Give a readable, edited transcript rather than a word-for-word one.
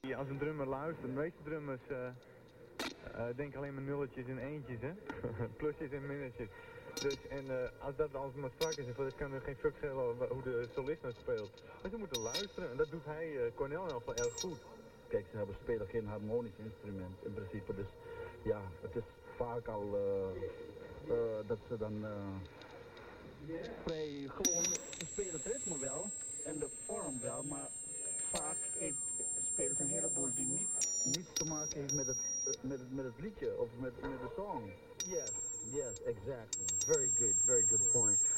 Als een drummer luistert, de meeste drummers denken alleen maar nulletjes en eentjes, hè? Plusjes en minnetjes. Dus, als dat maar strak is, dan kan er geen fuck schelen hoe de solist nou speelt. Maar ze moeten luisteren en dat doet hij, Cornel, in ieder geval erg goed. Kijk, ze spelen geen harmonisch instrument in principe, dus ja, het is vaak al dat ze dan vrij gewoon, ze spelen het ritme wel en de vorm wel, maar vaak spelen ze een heleboel die niets te maken heeft met het liedje of met de song. Yes, exactly. Very good point.